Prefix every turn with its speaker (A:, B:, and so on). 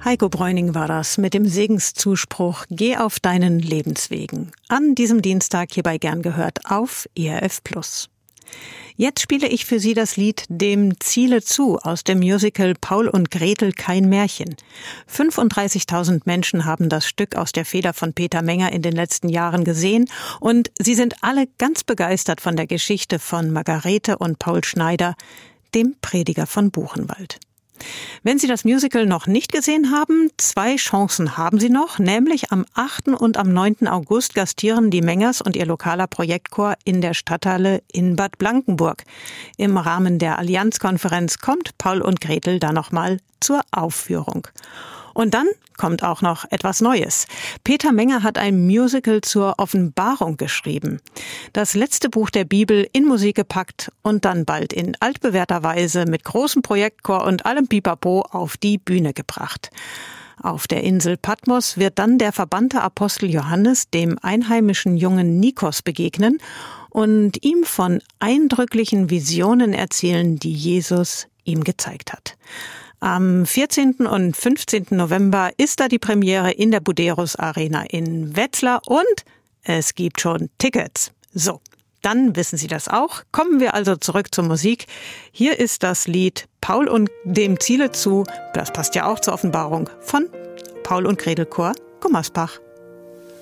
A: Heiko Bräuning war das mit dem Segenszuspruch Geh auf deinen Lebenswegen. An diesem Dienstag hierbei gern gehört auf ERF+. Jetzt spiele ich für Sie das Lied Dem Ziele zu aus dem Musical Paul und Gretel kein Märchen. 35.000 Menschen haben das Stück aus der Feder von Peter Menger in den letzten Jahren gesehen und sie sind alle ganz begeistert von der Geschichte von Margarete und Paul Schneider, dem Prediger von Buchenwald. Wenn Sie das Musical noch nicht gesehen haben, 2 Chancen haben Sie noch, nämlich am 8. und am 9. August gastieren die Mengers und ihr lokaler Projektchor in der Stadthalle in Bad Blankenburg. Im Rahmen der Allianzkonferenz kommt Paul und Gretel da nochmal zur Aufführung. Und dann kommt auch noch etwas Neues. Peter Menger hat ein Musical zur Offenbarung geschrieben. Das letzte Buch der Bibel in Musik gepackt und dann bald in altbewährter Weise mit großem Projektchor und allem Pipapo auf die Bühne gebracht. Auf der Insel Patmos wird dann der verbannte Apostel Johannes dem einheimischen Jungen Nikos begegnen und ihm von eindrücklichen Visionen erzählen, die Jesus ihm gezeigt hat. Am 14. und 15. November ist da die Premiere in der Buderus Arena in Wetzlar und es gibt schon Tickets. So, dann wissen Sie das auch. Kommen wir also zurück zur Musik. Hier ist das Lied Paul und dem Ziele zu, das passt ja auch zur Offenbarung, von Paul und Gretel Chor Gummersbach.